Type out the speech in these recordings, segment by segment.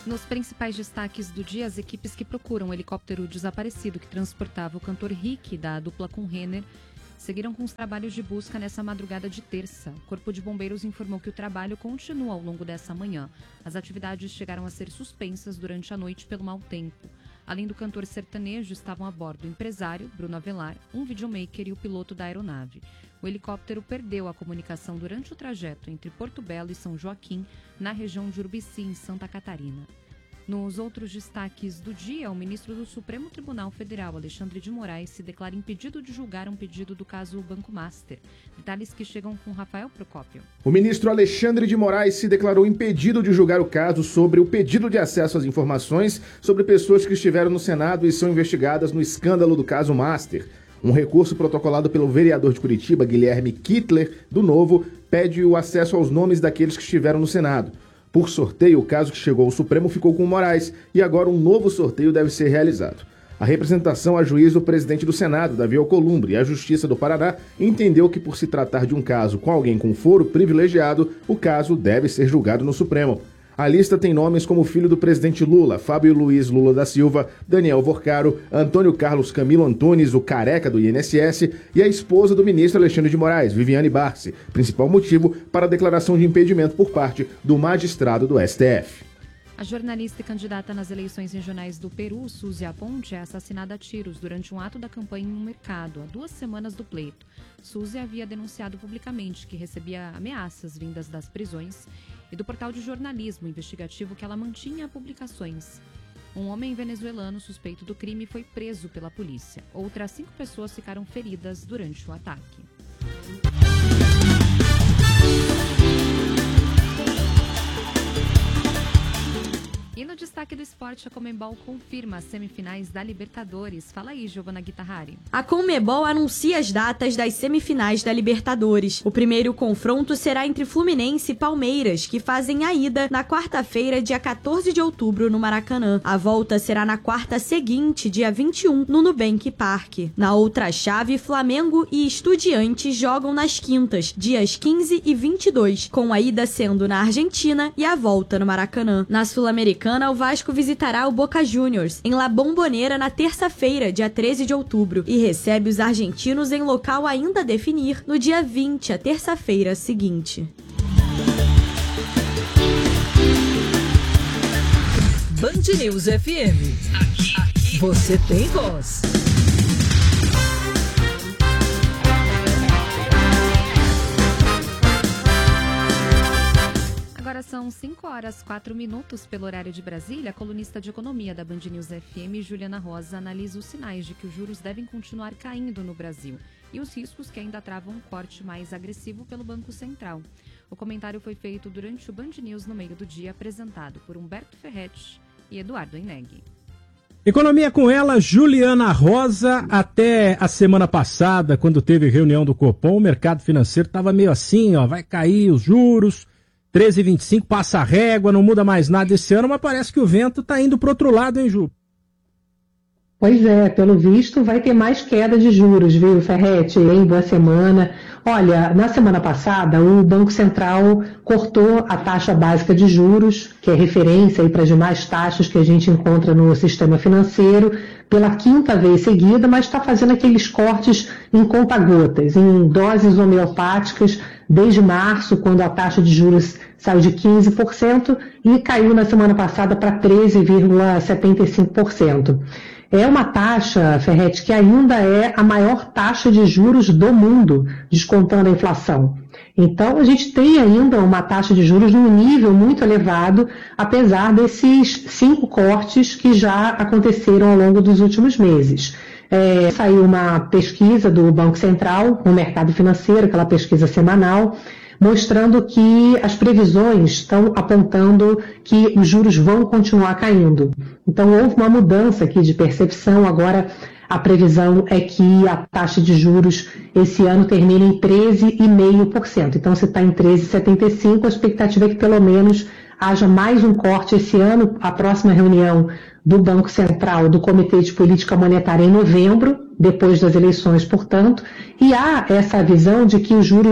Nos principais destaques do dia, as equipes que procuram o helicóptero desaparecido que transportava o cantor Rick da dupla com Renner seguiram com os trabalhos de busca nessa madrugada de terça. O Corpo de Bombeiros informou que o trabalho continua ao longo dessa manhã. As atividades chegaram a ser suspensas durante a noite pelo mau tempo. Além do cantor sertanejo, estavam a bordo o empresário, Bruno Avelar, um videomaker e o piloto da aeronave. O helicóptero perdeu a comunicação durante o trajeto entre Porto Belo e São Joaquim, na região de Urubici, em Santa Catarina. Nos outros destaques do dia, o ministro do Supremo Tribunal Federal, Alexandre de Moraes, se declara impedido de julgar um pedido do caso Banco Master. Detalhes que chegam com Rafael Procópio. O ministro Alexandre de Moraes se declarou impedido de julgar o caso sobre o pedido de acesso às informações sobre pessoas que estiveram no Senado e são investigadas no escândalo do caso Master. Um recurso protocolado pelo vereador de Curitiba, Guilherme Kittler, do Novo, pede o acesso aos nomes daqueles que estiveram no Senado. Por sorteio, o caso que chegou ao Supremo ficou com Moraes e agora um novo sorteio deve ser realizado. A representação a juiz do presidente do Senado, Davi Alcolumbre, e a Justiça do Paraná entendeu que, por se tratar de um caso com alguém com foro privilegiado, o caso deve ser julgado no Supremo. A lista tem nomes como o filho do presidente Lula, Fábio Luiz Lula da Silva, Daniel Vorcaro, Antônio Carlos Camilo Antunes, o careca do INSS, e a esposa do ministro Alexandre de Moraes, Viviane Barsi, principal motivo para a declaração de impedimento por parte do magistrado do STF. A jornalista e candidata nas eleições regionais do Peru, Suzy Aponte, é assassinada a tiros durante um ato da campanha em um mercado, há 2 semanas do pleito. Suzy havia denunciado publicamente que recebia ameaças vindas das prisões e do portal de jornalismo investigativo que ela mantinha publicações. Um homem venezuelano suspeito do crime foi preso pela polícia. Outras 5 pessoas ficaram feridas durante o ataque. E no destaque do esporte, a Conmebol confirma as semifinais da Libertadores. Fala aí, Giovana Guitarrari. A Conmebol anuncia as datas das semifinais da Libertadores. O primeiro confronto será entre Fluminense e Palmeiras, que fazem a ida na quarta-feira, dia 14 de outubro, no Maracanã. A volta será na quarta seguinte, dia 21, no Nubank Park. Na outra chave, Flamengo e Estudiantes jogam nas quintas, dias 15 e 22, com a ida sendo na Argentina e a volta no Maracanã. Na Sul-Americana, o Vasco visitará o Boca Juniors em La Bombonera na terça-feira, dia 13 de outubro, e recebe os argentinos em local ainda a definir no dia 20, a terça-feira seguinte. Band News FM. Aqui você tem voz. Agora são 5h04 pelo horário de Brasília. A colunista de economia da Band News FM, Juliana Rosa, analisa os sinais de que os juros devem continuar caindo no Brasil e os riscos que ainda travam um corte mais agressivo pelo Banco Central. O comentário foi feito durante o Band News no meio do dia, apresentado por Humberto Ferretti e Eduardo Eneghi. Economia com ela, Juliana Rosa. Até a semana passada, quando teve reunião do Copom, o mercado financeiro estava meio assim, vai cair os juros, 13,25, passa a régua, não muda mais nada esse ano, mas parece que o vento está indo para o outro lado, hein, Ju? Pois é, pelo visto vai ter mais queda de juros, viu, Ferretti? Boa semana. Olha, na semana passada o Banco Central cortou a taxa básica de juros, que é referência para as demais taxas que a gente encontra no sistema financeiro, pela 5ª vez seguida, mas está fazendo aqueles cortes em conta-gotas, em doses homeopáticas, desde março, quando a taxa de juros saiu de 15% e caiu na semana passada para 13,75%. É uma taxa, Ferretti, que ainda é a maior taxa de juros do mundo, descontando a inflação. Então, a gente tem ainda uma taxa de juros num nível muito elevado, apesar desses 5 cortes que já aconteceram ao longo dos últimos meses. Saiu uma pesquisa do Banco Central no mercado financeiro, aquela pesquisa semanal, mostrando que as previsões estão apontando que os juros vão continuar caindo. Então, houve uma mudança aqui de percepção. Agora, a previsão é que a taxa de juros esse ano termine em 13,5%. Então, se está em 13,75%, a expectativa é que pelo menos haja mais um corte esse ano. A próxima reunião do Banco Central, do Comitê de Política Monetária, em novembro, depois das eleições, portanto, e há essa visão de que os juros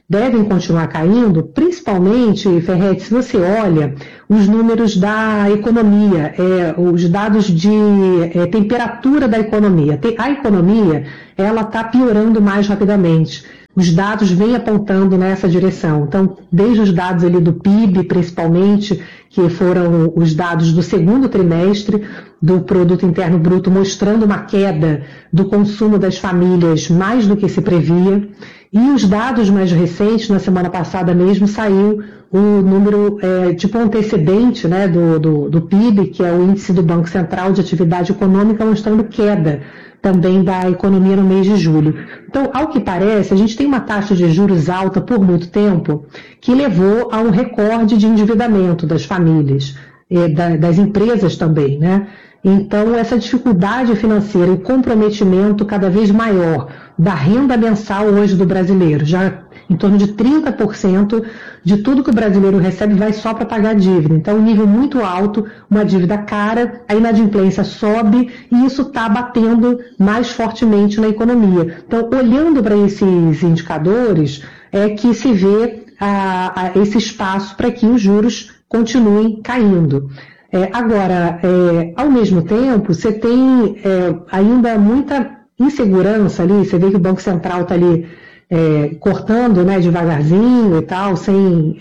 devem continuar caindo, principalmente, Ferretti, se você olha os números da economia, os dados de temperatura da economia. A economia, ela está piorando mais rapidamente. Os dados vêm apontando nessa direção. Então, desde os dados ali do PIB, principalmente, que foram os dados do segundo trimestre do Produto Interno Bruto, mostrando uma queda do consumo das famílias mais do que se previa. E os dados mais recentes, na semana passada mesmo, saiu o número tipo antecedente, né, do PIB, que é o Índice do Banco Central de Atividade Econômica, mostrando queda também da economia no mês de julho. Então, ao que parece, a gente tem uma taxa de juros alta por muito tempo, que levou a um recorde de endividamento das famílias, das empresas também, né? Então, essa dificuldade financeira e o comprometimento cada vez maior da renda mensal hoje do brasileiro, já em torno de 30% de tudo que o brasileiro recebe vai só para pagar a dívida. Então, um nível muito alto, uma dívida cara, a inadimplência sobe e isso está batendo mais fortemente na economia. Então, olhando para esses indicadores, é que se vê esse espaço para que os juros continuem caindo. Agora, ao mesmo tempo, você tem ainda muita insegurança ali, você vê que o Banco Central está ali cortando, né, devagarzinho e tal, sem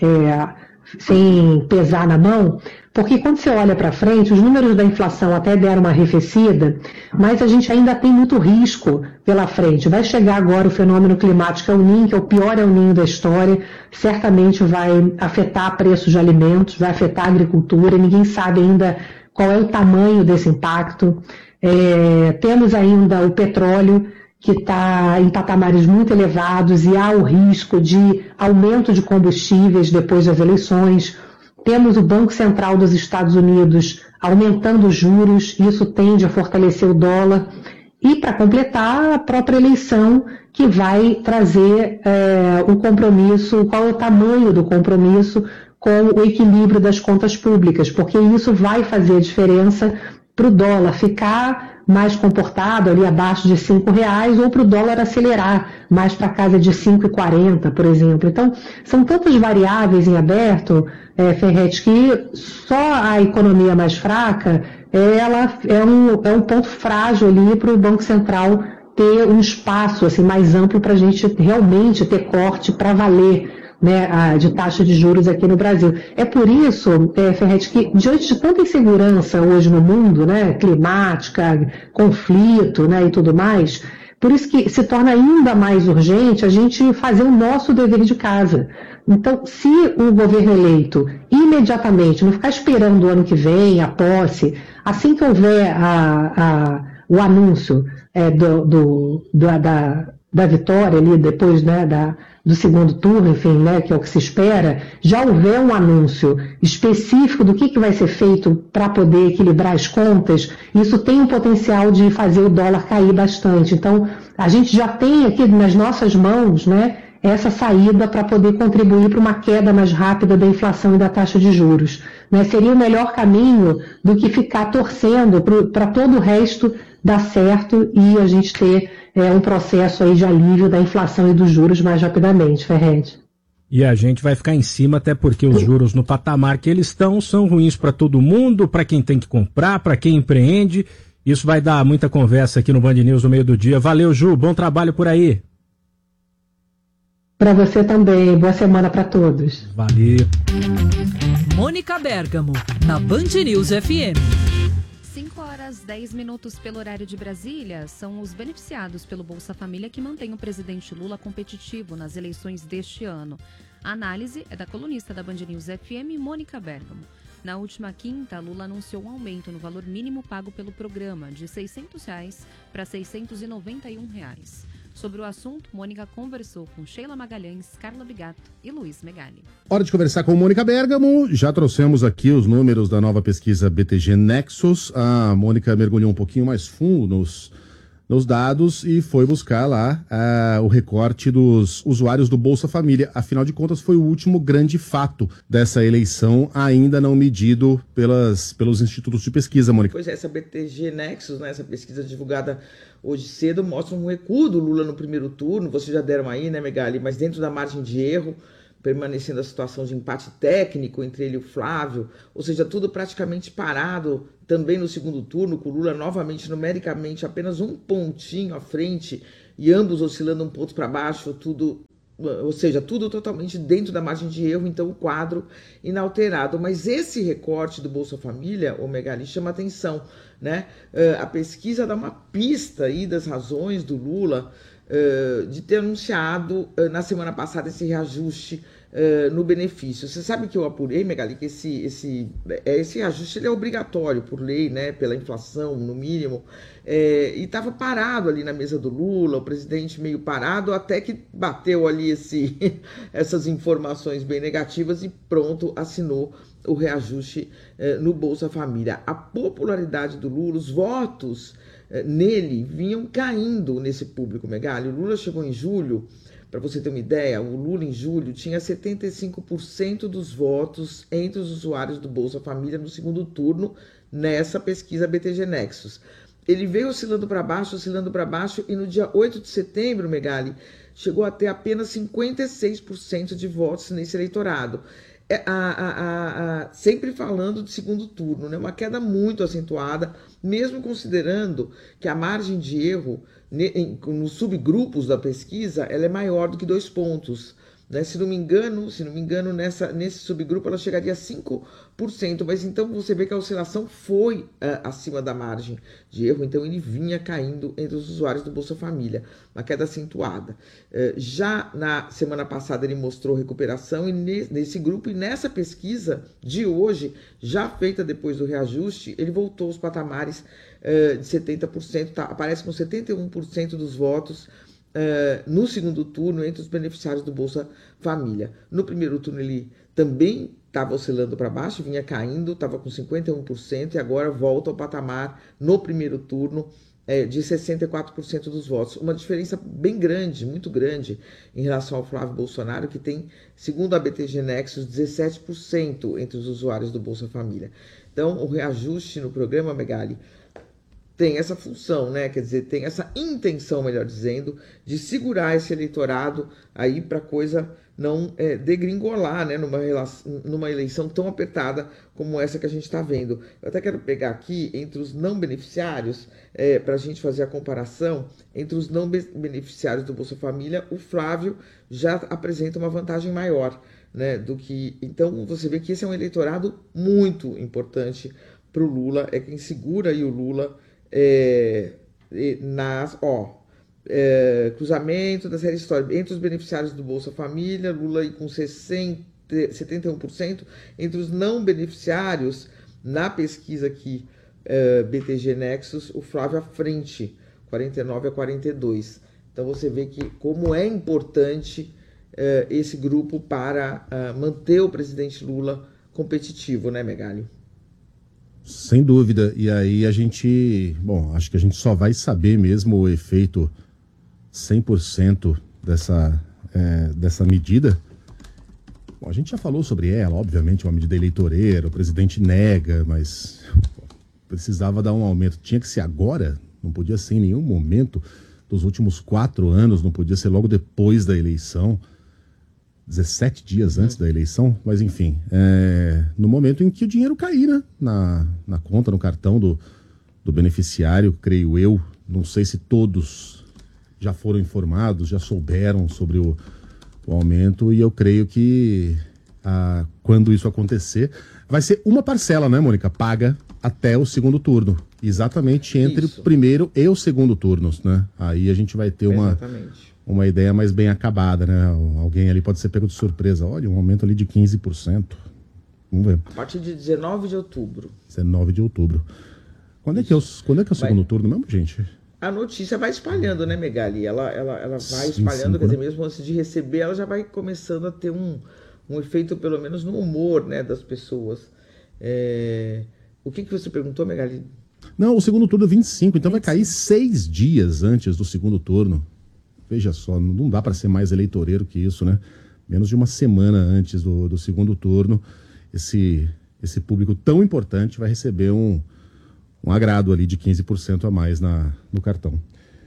pesar na mão, porque quando você olha para frente, os números da inflação até deram uma arrefecida, mas a gente ainda tem muito risco pela frente. Vai chegar agora o fenômeno climático El Niño, que é o pior El Niño da história, certamente vai afetar preços de alimentos, vai afetar a agricultura, ninguém sabe ainda qual é o tamanho desse impacto. Temos ainda o petróleo, que está em patamares muito elevados e há o risco de aumento de combustíveis depois das eleições. Temos o Banco Central dos Estados Unidos aumentando os juros, isso tende a fortalecer o dólar. E, para completar, a própria eleição, que vai trazer o compromisso, qual é o tamanho do compromisso com o equilíbrio das contas públicas, porque isso vai fazer a diferença para o dólar ficar mais comportado, ali abaixo de R$5, ou para o dólar acelerar mais para casa de 5,40, por exemplo. Então, são tantas variáveis em aberto, Ferretti, que só a economia mais fraca ela é um ponto frágil ali para o Banco Central ter um espaço assim, mais amplo para a gente realmente ter corte para valer, né, de taxa de juros aqui no Brasil. É por isso, Ferretti, que diante de tanta insegurança hoje no mundo, né, climática, conflito, né, e tudo mais, por isso que se torna ainda mais urgente a gente fazer o nosso dever de casa. Então, se o governo eleito imediatamente, não ficar esperando o ano que vem, a posse, assim que houver o anúncio da vitória ali depois, né, do segundo turno, enfim, né, que é o que se espera, já houver um anúncio específico do que vai ser feito para poder equilibrar as contas, isso tem um potencial de fazer o dólar cair bastante. Então, a gente já tem aqui nas nossas mãos, né, essa saída para poder contribuir para uma queda mais rápida da inflação e da taxa de juros. Né? Seria o melhor caminho do que ficar torcendo para todo o resto dar certo e a gente ter um processo aí de alívio da inflação e dos juros mais rapidamente, Ferretti. E a gente vai ficar em cima, até porque os juros no patamar que eles estão são ruins para todo mundo, para quem tem que comprar, para quem empreende. Isso vai dar muita conversa aqui no Band News no meio do dia. Valeu, Ju, bom trabalho por aí. Para você também, boa semana para todos. Valeu. Mônica Bergamo, na Band News FM. 5h10 pelo horário de Brasília. São os beneficiados pelo Bolsa Família que mantém o presidente Lula competitivo nas eleições deste ano. A análise é da colunista da Band News FM, Mônica Bergamo. Na última quinta, Lula anunciou um aumento no valor mínimo pago pelo programa, de R$ 600 para R$ 691. Sobre o assunto, Mônica conversou com Sheila Magalhães, Carla Bigato e Luiz Megali. Hora de conversar com Mônica Bergamo. Já trouxemos aqui os números da nova pesquisa BTG Nexus. A Mônica mergulhou um pouquinho mais fundo nos dados e foi buscar lá o recorte dos usuários do Bolsa Família. Afinal de contas, foi o último grande fato dessa eleição, ainda não medido pelos institutos de pesquisa, Mônica. Pois é, essa BTG Nexus, né, essa pesquisa divulgada hoje cedo, mostra um recuo do Lula no primeiro turno. Vocês já deram aí, né, Megali? Mas dentro da margem de erro, permanecendo a situação de empate técnico entre ele e o Flávio, ou seja, tudo praticamente parado também no segundo turno, com o Lula novamente numericamente apenas um pontinho à frente e ambos oscilando um ponto para baixo, tudo, ou seja, tudo totalmente dentro da margem de erro, então o quadro inalterado. Mas esse recorte do Bolsa Família, o Megali, chama atenção, né? A pesquisa dá uma pista aí das razões do Lula de ter anunciado na semana passada esse reajuste no benefício. Você sabe que eu apurei, Megali, que esse reajuste ele é obrigatório por lei, né, pela inflação, no mínimo, e estava parado ali na mesa do Lula, o presidente meio parado, até que bateu ali essas informações bem negativas e pronto, assinou o reajuste no Bolsa Família. A popularidade do Lula, os votos nele vinham caindo nesse público, Megali. O Lula chegou em julho, para você ter uma ideia, o Lula em julho tinha 75% dos votos entre os usuários do Bolsa Família no segundo turno nessa pesquisa BTG Nexus. Ele veio oscilando para baixo e no dia 8 de setembro, Megali, chegou a ter apenas 56% de votos nesse eleitorado. Sempre falando de segundo turno, né? Uma queda muito acentuada, mesmo considerando que a margem de erro nos subgrupos da pesquisa ela é maior do que 2 pontos. Né? Se não me engano, nesse subgrupo ela chegaria a 5%, mas então você vê que a oscilação foi acima da margem de erro, então ele vinha caindo entre os usuários do Bolsa Família, uma queda acentuada. Já na semana passada ele mostrou recuperação nesse grupo, e nessa pesquisa de hoje, já feita depois do reajuste, ele voltou aos patamares de 70%, aparece com 71% dos votos no segundo turno entre os beneficiários do Bolsa Família. No primeiro turno ele também estava oscilando para baixo, vinha caindo, estava com 51% e agora volta ao patamar no primeiro turno de 64% dos votos. Uma diferença bem grande, muito grande, em relação ao Flávio Bolsonaro, que tem, segundo a BTG Nexus, 17% entre os usuários do Bolsa Família. Então, o reajuste no programa, Megali, tem essa função, né? Quer dizer, tem essa intenção, melhor dizendo, de segurar esse eleitorado aí para a coisa não degringolar, né? Numa eleição tão apertada como essa que a gente está vendo. Eu até quero pegar aqui entre os não beneficiários, para a gente fazer a comparação, entre os não beneficiários do Bolsa Família, o Flávio já apresenta uma vantagem maior, né? Então você vê que esse é um eleitorado muito importante para o Lula, é quem segura aí o Lula cruzamento da série histórica entre os beneficiários do Bolsa Família, Lula aí com 71%, entre os não beneficiários, na pesquisa aqui BTG Nexus, o Flávio à frente, 49-42. Então você vê que como é importante esse grupo para manter o presidente Lula competitivo, né, Megali? Sem dúvida. E aí acho que a gente só vai saber mesmo o efeito 100% dessa medida. Bom, a gente já falou sobre ela, obviamente, uma medida eleitoreira, o presidente nega, mas precisava dar um aumento. Tinha que ser agora, não podia ser em nenhum momento dos últimos 4 anos, não podia ser logo depois da eleição, 17 dias antes da eleição, mas enfim, no momento em que o dinheiro cair, né, na conta, no cartão do beneficiário, creio eu, não sei se todos já foram informados, já souberam sobre o aumento, e eu creio que quando isso acontecer, vai ser uma parcela, né, Mônica, paga até o segundo turno, exatamente entre o primeiro e o segundo turnos, né, aí a gente vai ter uma ideia mais bem acabada, né? Alguém ali pode ser pego de surpresa. Olha, um aumento ali de 15%. Vamos ver. A partir de 19 de outubro. 19 de outubro. Quando é que é o segundo turno mesmo, gente? A notícia vai espalhando, né, Megali? Ela vai espalhando, quer dizer, mesmo antes de receber, ela já vai começando a ter um efeito, pelo menos no humor, né, das pessoas. O que você perguntou, Megali? Não, o segundo turno é 25, então vai cair 6 dias antes do segundo turno. Veja só, não dá para ser mais eleitoreiro que isso, né? Menos de uma semana antes do segundo turno, esse público tão importante vai receber um agrado ali de 15% a mais no cartão.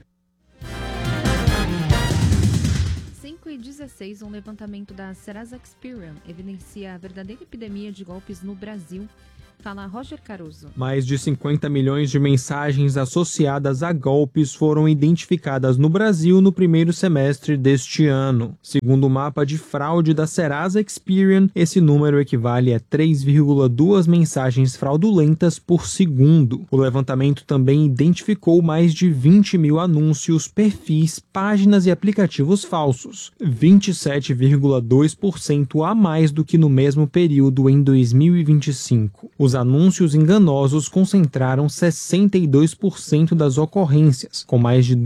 5h16, um levantamento da Serasa Experian evidencia a verdadeira epidemia de golpes no Brasil. Fala Roger Caruso. Mais de 50 milhões de mensagens associadas a golpes foram identificadas no Brasil no primeiro semestre deste ano. Segundo o mapa de fraude da Serasa Experian, esse número equivale a 3,2 mensagens fraudulentas por segundo. O levantamento também identificou mais de 20 mil anúncios, perfis, páginas e aplicativos falsos, 27,2% a mais do que no mesmo período em 2025. Os anúncios enganosos concentraram 62% das ocorrências, com mais de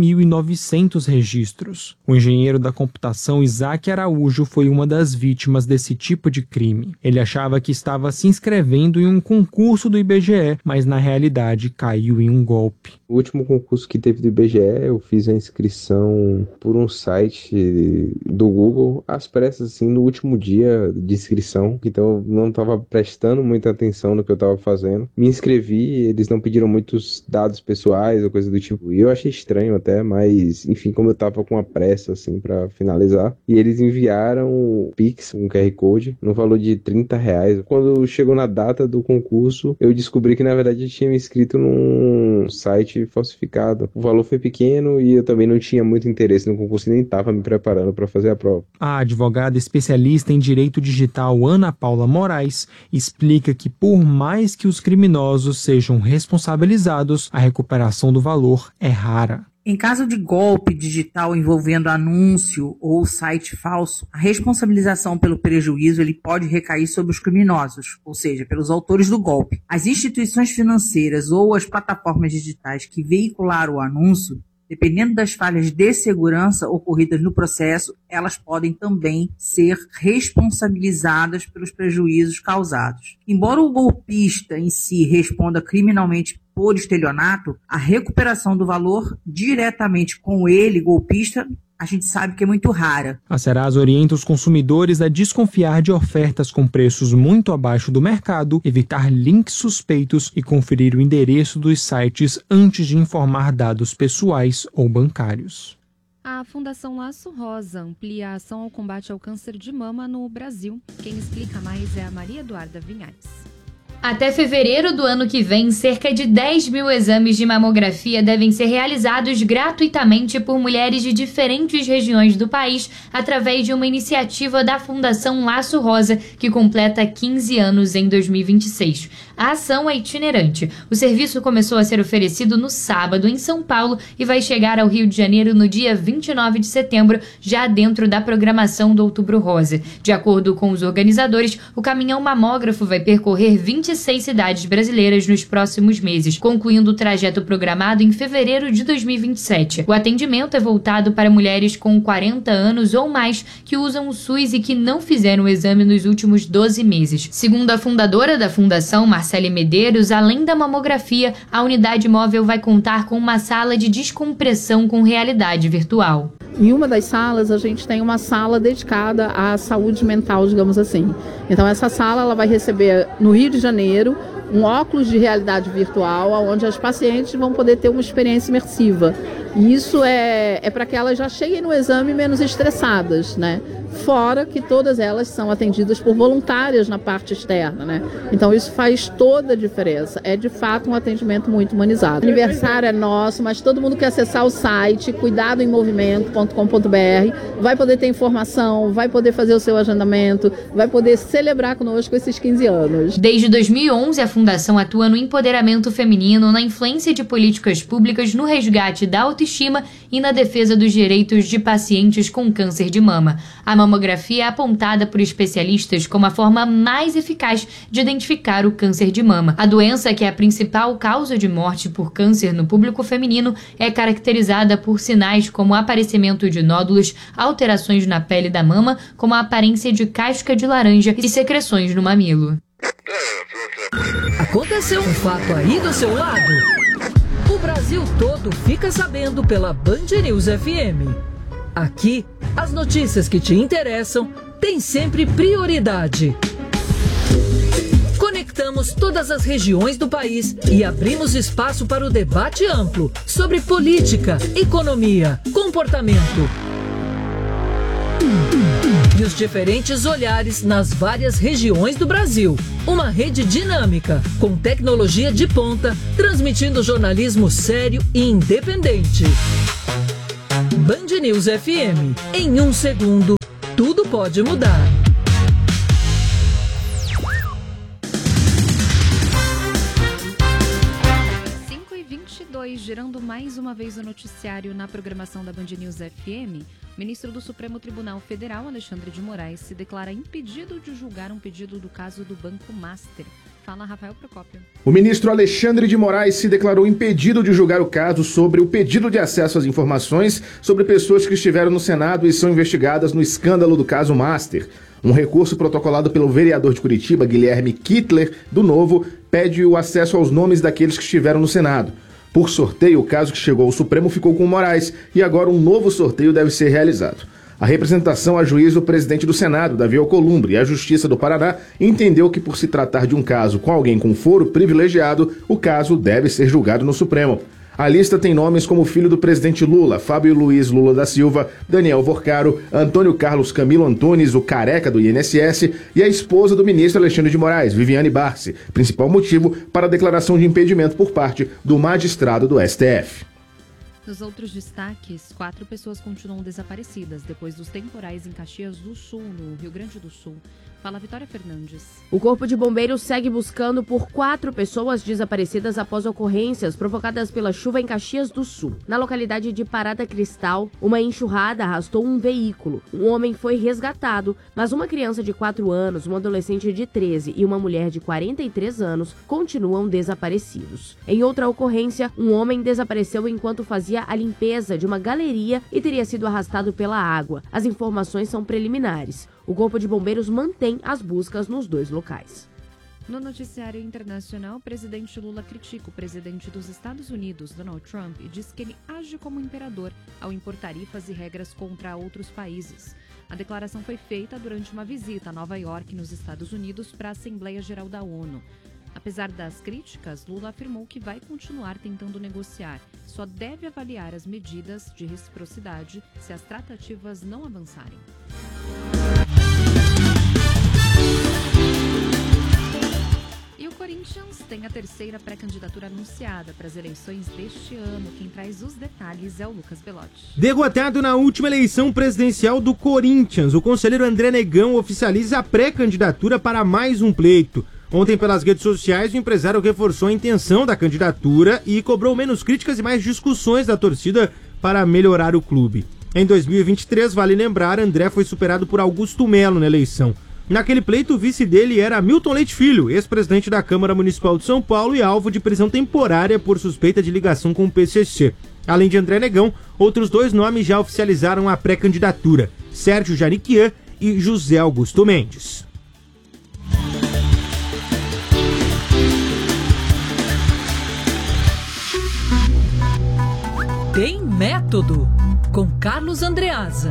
12.900 registros. O engenheiro da computação Isaac Araújo foi uma das vítimas desse tipo de crime. Ele achava que estava se inscrevendo em um concurso do IBGE, mas na realidade caiu em um golpe. O último concurso que teve do IBGE, eu fiz a inscrição por um site do Google, às pressas, assim, no último dia de inscrição, então eu não estava prestando muita atenção no que eu estava fazendo. Me inscrevi, eles não pediram muitos dados pessoais ou coisa do tipo, e eu achei estranho até, mas, enfim, como eu estava com a pressa, assim, para finalizar, e eles enviaram o Pix, um QR Code, no valor de R$30. Quando chegou na data do concurso, eu descobri que, na verdade, eu tinha me inscrito num site falsificado. O valor foi pequeno e eu também não tinha muito interesse no concurso e nem estava me preparando para fazer a prova. A advogada especialista em direito digital Ana Paula Moraes explica que por mais que os criminosos sejam responsabilizados, a recuperação do valor é rara. Em caso de golpe digital envolvendo anúncio ou site falso, a responsabilização pelo prejuízo ele pode recair sobre os criminosos, ou seja, pelos autores do golpe. As instituições financeiras ou as plataformas digitais que veicularam o anúncio, dependendo das falhas de segurança ocorridas no processo, elas podem também ser responsabilizadas pelos prejuízos causados. Embora o golpista em si responda criminalmente por estelionato, a recuperação do valor diretamente com ele, golpista, a gente sabe que é muito rara. A Serasa orienta os consumidores a desconfiar de ofertas com preços muito abaixo do mercado, evitar links suspeitos e conferir o endereço dos sites antes de informar dados pessoais ou bancários. A Fundação Laço Rosa amplia a ação ao combate ao câncer de mama no Brasil. Quem explica mais é a Maria Eduarda Vinhares. Até fevereiro do ano que vem, cerca de 10 mil exames de mamografia devem ser realizados gratuitamente por mulheres de diferentes regiões do país através de uma iniciativa da Fundação Laço Rosa, que completa 15 anos em 2026. A ação é itinerante. O serviço começou a ser oferecido no sábado em São Paulo e vai chegar ao Rio de Janeiro no dia 29 de setembro, já dentro da programação do Outubro Rosa. De acordo com os organizadores, o caminhão mamógrafo vai percorrer 26 cidades brasileiras nos próximos meses, concluindo o trajeto programado em fevereiro de 2027. O atendimento é voltado para mulheres com 40 anos ou mais que usam o SUS e que não fizeram o exame nos últimos 12 meses. Segundo a fundadora da fundação, Marcele Medeiros, além da mamografia, a unidade móvel vai contar com uma sala de descompressão com realidade virtual. Em uma das salas, a gente tem uma sala dedicada à saúde mental, digamos assim. Então, essa sala ela vai receber, no Rio de Janeiro, um óculos de realidade virtual, onde as pacientes vão poder ter uma experiência imersiva. E isso é para que elas já cheguem no exame menos estressadas, né? Fora que todas elas são atendidas por voluntárias na parte externa, né? Então isso faz toda a diferença. É de fato um atendimento muito humanizado. O aniversário é nosso, mas todo mundo que acessar o site cuidadoemmovimento.com.br vai poder ter informação, vai poder fazer o seu agendamento, vai poder celebrar conosco esses 15 anos. Desde 2011, a Fundação atua no empoderamento feminino, na influência de políticas públicas, no resgate da autoestima e na defesa dos direitos de pacientes com câncer de mama. A mamografia é apontada por especialistas como a forma mais eficaz de identificar o câncer de mama. A doença, que é a principal causa de morte por câncer no público feminino, é caracterizada por sinais como aparecimento de nódulos, alterações na pele da mama, como a aparência de casca de laranja e secreções no mamilo. Aconteceu um fato aí do seu lado? O Brasil todo fica sabendo pela Band News FM. Aqui, as notícias que te interessam têm sempre prioridade. Conectamos todas as regiões do país e abrimos espaço para o debate amplo sobre política, economia, comportamento e os diferentes olhares nas várias regiões do Brasil. Uma rede dinâmica, com tecnologia de ponta, transmitindo jornalismo sério e independente. Band News FM. Em 1 segundo, tudo pode mudar. Girando mais uma vez o noticiário na programação da Band News FM, o ministro do Supremo Tribunal Federal, Alexandre de Moraes, se declara impedido de julgar um pedido do caso do Banco Master. Fala, Rafael Procópio. O ministro Alexandre de Moraes se declarou impedido de julgar o caso sobre o pedido de acesso às informações sobre pessoas que estiveram no Senado e são investigadas no escândalo do caso Master. Um recurso protocolado pelo vereador de Curitiba, Guilherme Kittler, do Novo, pede o acesso aos nomes daqueles que estiveram no Senado. Por sorteio, o caso que chegou ao Supremo ficou com Moraes e agora um novo sorteio deve ser realizado. A representação a juiz do presidente do Senado, Davi Alcolumbre, e a Justiça do Paraná entendeu que, por se tratar de um caso com alguém com foro privilegiado, o caso deve ser julgado no Supremo. A lista tem nomes como o filho do presidente Lula, Fábio Luiz Lula da Silva, Daniel Vorcaro, Antônio Carlos Camilo Antunes, o careca do INSS, e a esposa do ministro Alexandre de Moraes, Viviane Barsi, principal motivo para a declaração de impedimento por parte do magistrado do STF. Nos outros destaques, 4 pessoas continuam desaparecidas depois dos temporais em Caxias do Sul, no Rio Grande do Sul. Fala, Vitória Fernandes. O Corpo de Bombeiros segue buscando por 4 pessoas desaparecidas após ocorrências provocadas pela chuva em Caxias do Sul. Na localidade de Parada Cristal, uma enxurrada arrastou um veículo. Um homem foi resgatado, mas uma criança de 4 anos, um adolescente de 13 e uma mulher de 43 anos continuam desaparecidos. Em outra ocorrência, um homem desapareceu enquanto fazia a limpeza de uma galeria e teria sido arrastado pela água. As informações são preliminares. O Corpo de Bombeiros mantém as buscas nos 2 locais. No noticiário internacional, o presidente Lula critica o presidente dos Estados Unidos, Donald Trump, e diz que ele age como imperador ao impor tarifas e regras contra outros países. A declaração foi feita durante uma visita a Nova York, nos Estados Unidos, para a Assembleia Geral da ONU. Apesar das críticas, Lula afirmou que vai continuar tentando negociar. Só deve avaliar as medidas de reciprocidade se as tratativas não avançarem. E o Corinthians tem a 3ª pré-candidatura anunciada para as eleições deste ano. Quem traz os detalhes é o Lucas Belotti. Derrotado na última eleição presidencial do Corinthians, o conselheiro André Negão oficializa a pré-candidatura para mais um pleito. Ontem, pelas redes sociais, o empresário reforçou a intenção da candidatura e cobrou menos críticas e mais discussões da torcida para melhorar o clube. Em 2023, vale lembrar, André foi superado por Augusto Melo na eleição. Naquele pleito, o vice dele era Milton Leite Filho, ex-presidente da Câmara Municipal de São Paulo e alvo de prisão temporária por suspeita de ligação com o PCC. Além de André Negão, outros 2 nomes já oficializaram a pré-candidatura: Sérgio Janiquian e José Augusto Mendes. Tem Método, com Carlos Andreasa.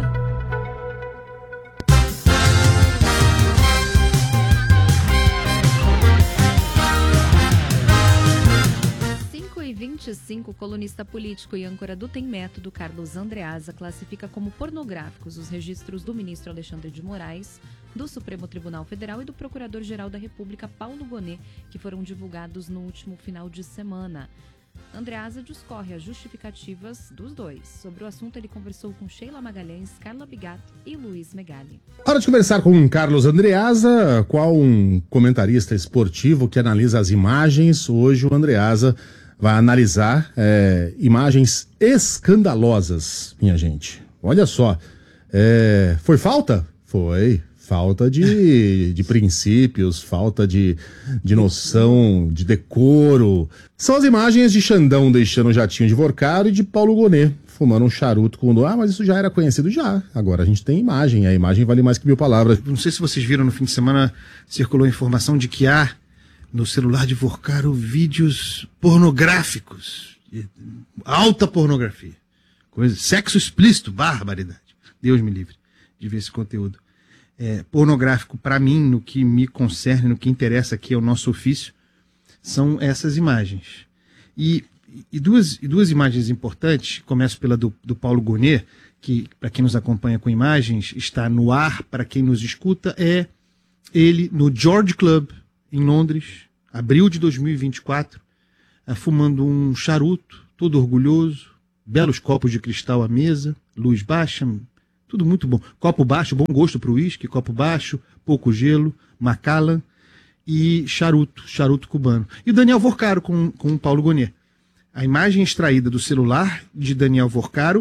5h25, colunista político e âncora do Tem Método, Carlos Andreasa, classifica como pornográficos os registros do ministro Alexandre de Moraes, do Supremo Tribunal Federal e do Procurador-Geral da República, Paulo Gonet, que foram divulgados no último final de semana. Andreasa discorre as justificativas dos dois. Sobre o assunto, ele conversou com Sheila Magalhães, Carla Bigato e Luiz Megali. Hora de conversar com Carlos Andreasa, qual um comentarista esportivo que analisa as imagens. Hoje o Andreasa vai analisar imagens escandalosas, minha gente. Olha só, foi falta? Foi. Falta de princípios, falta de noção, de decoro. São as imagens de Xandão deixando o jatinho de Vorcaro e de Paulo Gonet fumando um charuto com o... mas isso já era conhecido já. Agora a gente tem imagem, e a imagem vale mais que 1000 palavras. Não sei se vocês viram, no fim de semana circulou a informação de que há no celular de Vorcaro vídeos pornográficos, alta pornografia, sexo explícito, barbaridade. Deus me livre de ver esse conteúdo. Pornográfico, para mim, no que me concerne, no que interessa aqui ao nosso ofício, são essas imagens. E duas imagens importantes. Começo pela do Paulo Gonet, que, para quem nos acompanha com imagens, está no ar, para quem nos escuta, é ele no George Club, em Londres, abril de 2024, fumando um charuto, todo orgulhoso, belos copos de cristal à mesa, luz baixa, tudo muito bom. Copo baixo, bom gosto para o uísque, copo baixo, pouco gelo, Macallan e charuto cubano. E o Daniel Vorcaro com o Paulo Gonet. A imagem extraída do celular de Daniel Vorcaro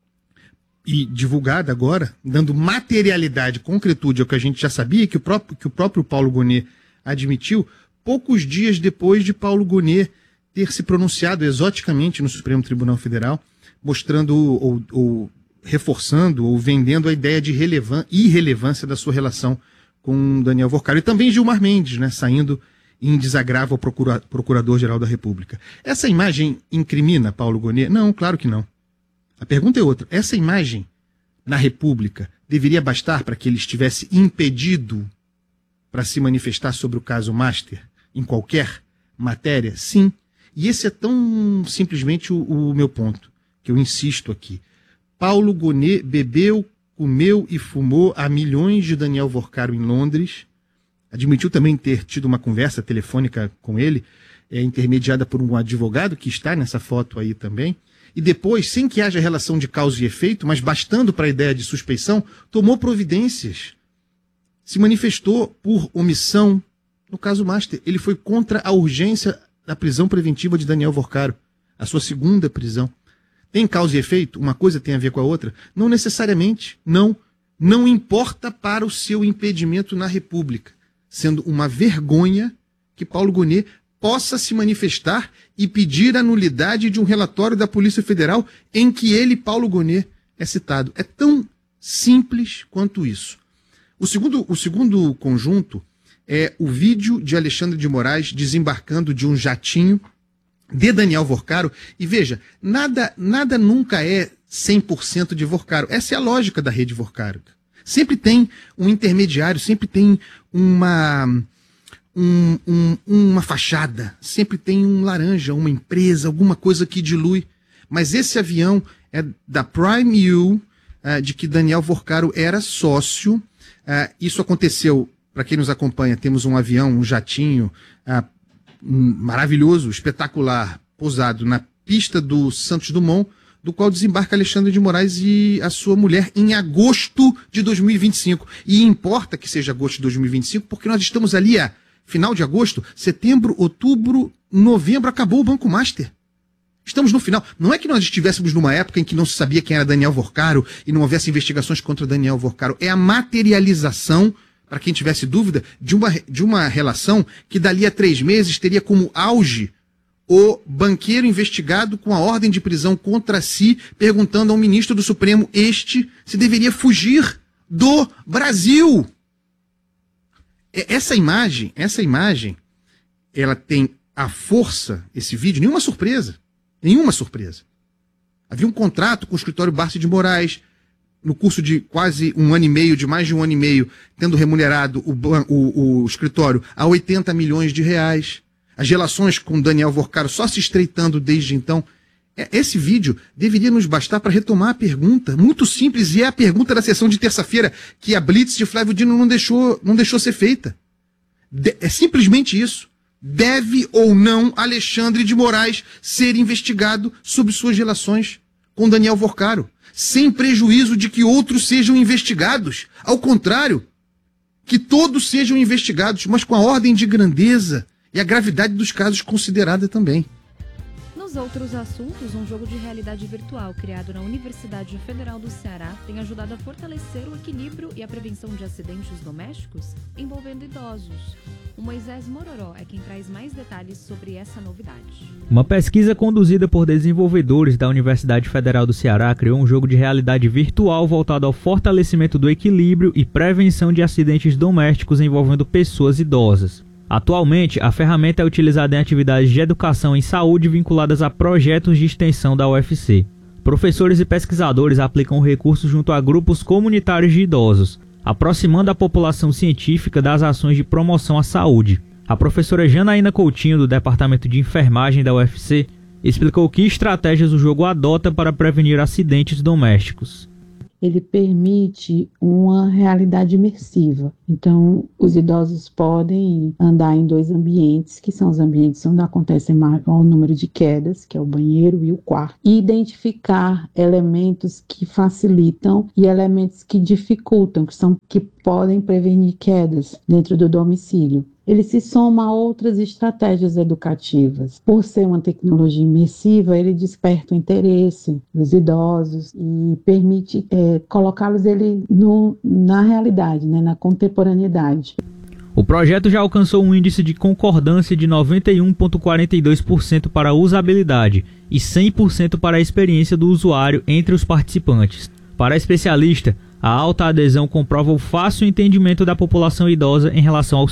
e divulgada agora, dando materialidade, concretude ao que a gente já sabia, que o próprio Paulo Gonet admitiu, poucos dias depois de Paulo Gonet ter se pronunciado exoticamente no Supremo Tribunal Federal, mostrando ou reforçando ou vendendo a ideia de irrelevância da sua relação com Daniel Vorcaro. E também Gilmar Mendes, né, saindo em desagravo ao Procurador-Geral da República. Essa imagem incrimina Paulo Gonet? Não, claro que não. A pergunta é outra. Essa imagem na República deveria bastar para que ele estivesse impedido para se manifestar sobre o caso Master em qualquer matéria? Sim. E esse é tão simplesmente o meu ponto, que eu insisto aqui. Paulo Gonet bebeu, comeu e fumou a milhões de Daniel Vorcaro em Londres. Admitiu também ter tido uma conversa telefônica com ele, intermediada por um advogado que está nessa foto aí também. E depois, sem que haja relação de causa e efeito, mas bastando para a ideia de suspeição, tomou providências. Se manifestou por omissão no caso Master. Ele foi contra a urgência da prisão preventiva de Daniel Vorcaro, a sua segunda prisão. Tem causa e efeito? Uma coisa tem a ver com a outra? Não necessariamente, não. Não importa para o seu impedimento na República, sendo uma vergonha que Paulo Gonet possa se manifestar e pedir a nulidade de um relatório da Polícia Federal em que ele, Paulo Gonet, é citado. É tão simples quanto isso. O segundo conjunto é o vídeo de Alexandre de Moraes desembarcando de um jatinho de Daniel Vorcaro. E veja, nada nunca é 100% de Vorcaro. Essa é a lógica da rede Vorcaro. Sempre tem um intermediário, sempre tem uma fachada, sempre tem um laranja, uma empresa, alguma coisa que dilui. Mas esse avião é da Prime U, de que Daniel Vorcaro era sócio. Isso aconteceu, para quem nos acompanha, temos um avião, um jatinho maravilhoso, espetacular, pousado na pista do Santos Dumont, do qual desembarca Alexandre de Moraes e a sua mulher em agosto de 2025. E importa que seja agosto de 2025, porque nós estamos ali final de agosto, setembro, outubro, novembro, acabou o Banco Master. Estamos no final. Não é que nós estivéssemos numa época em que não se sabia quem era Daniel Vorcaro e não houvesse investigações contra Daniel Vorcaro. É a materialização, para quem tivesse dúvida, de uma relação que dali a 3 meses teria como auge o banqueiro investigado com a ordem de prisão contra si, perguntando ao ministro do Supremo se deveria fugir do Brasil. Essa imagem, ela tem a força, esse vídeo, nenhuma surpresa. Havia um contrato com o escritório Barsi de Moraes, no curso de quase mais de um ano e meio, tendo remunerado o escritório a 80 milhões de reais. As relações com Daniel Vorcaro só se estreitando desde então. Esse vídeo deveria nos bastar para retomar a pergunta, muito simples, e é a pergunta da sessão de terça-feira, que a Blitz de Flávio Dino não deixou ser feita. É simplesmente isso. Deve ou não Alexandre de Moraes ser investigado sobre suas relações com Daniel Vorcaro, sem prejuízo de que outros sejam investigados? Ao contrário, que todos sejam investigados, mas com a ordem de grandeza e a gravidade dos casos considerada também. Nos outros assuntos, um jogo de realidade virtual criado na Universidade Federal do Ceará tem ajudado a fortalecer o equilíbrio e a prevenção de acidentes domésticos envolvendo idosos. O Moisés Mororó é quem traz mais detalhes sobre essa novidade. Uma pesquisa conduzida por desenvolvedores da Universidade Federal do Ceará criou um jogo de realidade virtual voltado ao fortalecimento do equilíbrio e prevenção de acidentes domésticos envolvendo pessoas idosas. Atualmente, a ferramenta é utilizada em atividades de educação em saúde vinculadas a projetos de extensão da UFC. Professores e pesquisadores aplicam o recurso junto a grupos comunitários de idosos, aproximando a população científica das ações de promoção à saúde. A professora Janaína Coutinho, do Departamento de Enfermagem da UFC, explicou que estratégias o jogo adota para prevenir acidentes domésticos. Ele permite uma realidade imersiva. Então, os idosos podem andar em 2 ambientes, que são os ambientes onde acontece maior número de quedas, que é o banheiro e o quarto, e identificar elementos que facilitam e elementos que dificultam, que podem prevenir quedas dentro do domicílio. Ele se soma a outras estratégias educativas. Por ser uma tecnologia imersiva, ele desperta o interesse dos idosos e permite colocá-los na realidade, né, na contemporaneidade. O projeto já alcançou um índice de concordância de 91,42% para a usabilidade e 100% para a experiência do usuário entre os participantes. Para a especialista, a alta adesão comprova o fácil entendimento da população idosa em relação ao